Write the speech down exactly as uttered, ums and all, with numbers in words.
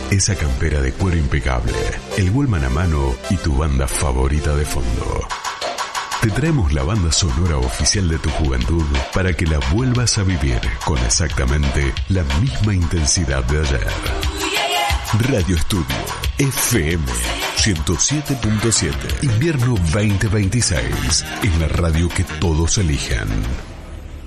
esa campera de cuero impecable, el Wallman a mano y tu banda favorita de fondo. Te traemos la banda sonora oficial de tu juventud para que la vuelvas a vivir con exactamente la misma intensidad de ayer. Radio Estudio F M ciento siete punto siete. Invierno veinte veintiséis. Es la radio que todos eligen.